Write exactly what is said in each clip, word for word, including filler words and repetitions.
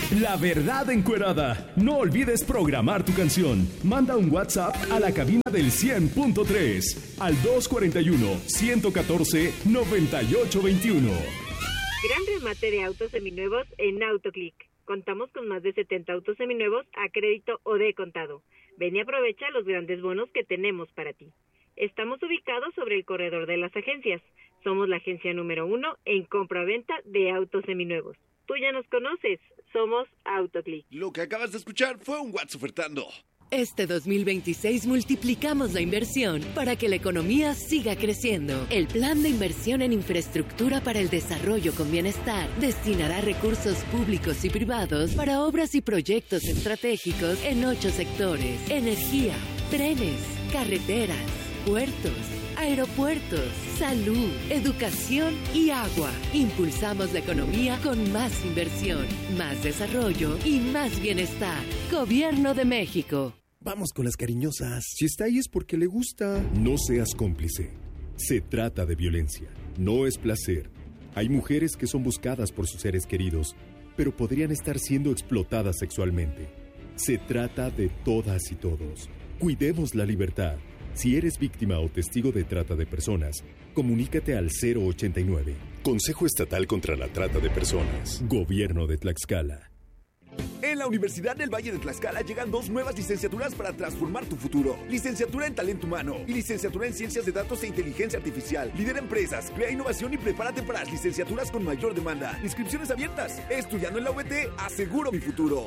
La Verdad Encuerada. No olvides programar tu canción. Manda un WhatsApp a la cabina del cien punto tres al dos cuarenta y uno, ciento catorce, noventa y ocho veintiuno. Gran remate de autos seminuevos en AutoClick. Contamos con más de setenta autos seminuevos a crédito o de contado. Ven y aprovecha los grandes bonos que tenemos para ti. Estamos ubicados sobre el corredor de las agencias. Somos la agencia número uno en compra-venta de autos seminuevos. Tú ya nos conoces. Somos AutoClick. Lo que acabas de escuchar fue un WhatsApp ofertando. Este dos mil veintiséis multiplicamos la inversión para que la economía siga creciendo. El Plan de Inversión en Infraestructura para el Desarrollo con Bienestar destinará recursos públicos y privados para obras y proyectos estratégicos en ocho sectores: energía, trenes, carreteras, puertos, aeropuertos, salud, educación y agua. Impulsamos la economía con más inversión, más desarrollo y más bienestar. Gobierno de México. Vamos con las cariñosas. Si está ahí es porque le gusta. No seas cómplice. Se trata de violencia. No es placer. Hay mujeres que son buscadas por sus seres queridos, pero podrían estar siendo explotadas sexualmente. Se trata de todas y todos. Cuidemos la libertad. Si eres víctima o testigo de trata de personas, comunícate al cero ochenta y nueve. Consejo Estatal contra la Trata de Personas. Gobierno de Tlaxcala. En la Universidad del Valle de Tlaxcala llegan dos nuevas licenciaturas para transformar tu futuro. Licenciatura en Talento Humano y Licenciatura en Ciencias de Datos e Inteligencia Artificial. Lidera empresas, crea innovación y prepárate para las licenciaturas con mayor demanda. Inscripciones abiertas. Estudiando en la U V T, aseguro mi futuro.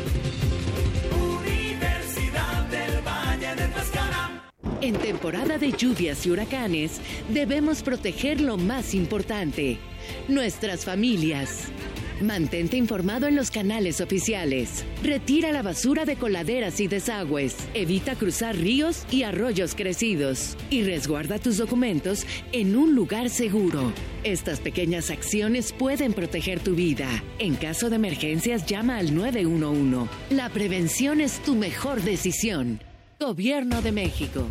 Universidad del Valle de Tlaxcala. En temporada de lluvias y huracanes, debemos proteger lo más importante: nuestras familias. Mantente informado en los canales oficiales. Retira la basura de coladeras y desagües. Evita cruzar ríos y arroyos crecidos. Y resguarda tus documentos en un lugar seguro. Estas pequeñas acciones pueden proteger tu vida. En caso de emergencias, llama al nueve uno uno. La prevención es tu mejor decisión. Gobierno de México.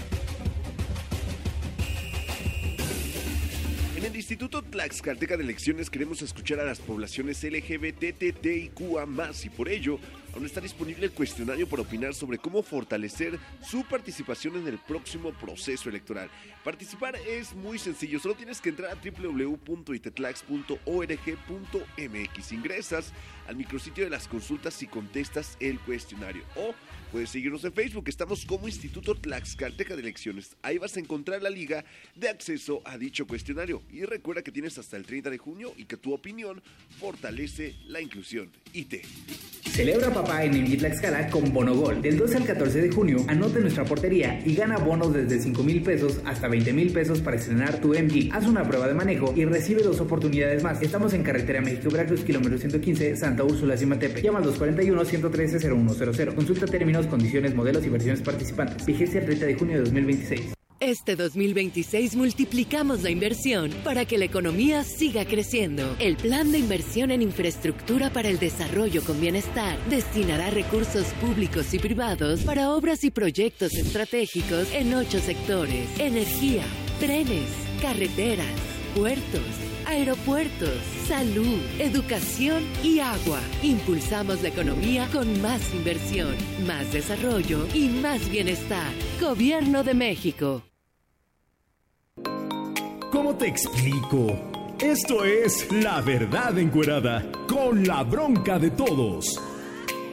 En el Instituto Tlaxcalteca de Elecciones queremos escuchar a las poblaciones L G B T T I Q A más, y por ello aún está disponible el cuestionario para opinar sobre cómo fortalecer su participación en el próximo proceso electoral. Participar es muy sencillo, solo tienes que entrar a doble u doble u doble u punto itetlax punto org punto m x. Ingresas al micrositio de las consultas y contestas el cuestionario, o puedes seguirnos en Facebook. Estamos como Instituto Tlaxcalteca de Elecciones. Ahí vas a encontrar la liga de acceso a dicho cuestionario. Y recuerda que tienes hasta el treinta de junio y que tu opinión fortalece la inclusión. I T. Celebra papá en M G Tlaxcala con Bonogol. Del doce al catorce de junio, anota en nuestra portería y gana bonos desde cinco mil pesos hasta veinte mil pesos para estrenar tu M G. Haz una prueba de manejo y recibe dos oportunidades más. Estamos en carretera México-Veracruz, kilómetro ciento quince, Santa Úrsula, Cimatepe. Llama al dos cuarenta y uno, ciento trece, cero uno cero cero. Consulta términos, condiciones, modelos y versiones participantes. Vigencia el treinta de junio de dos mil veintiséis. Este dos mil veintiséis multiplicamos la inversión para que la economía siga creciendo. El Plan de Inversión en Infraestructura para el Desarrollo con Bienestar destinará recursos públicos y privados para obras y proyectos estratégicos en ocho sectores: energía, trenes, carreteras, puertos, aeropuertos, salud, educación y agua. Impulsamos la economía con más inversión, más desarrollo y más bienestar. Gobierno de México. ¿Cómo te explico? Esto es La Verdad Encuerada, con la bronca de todos.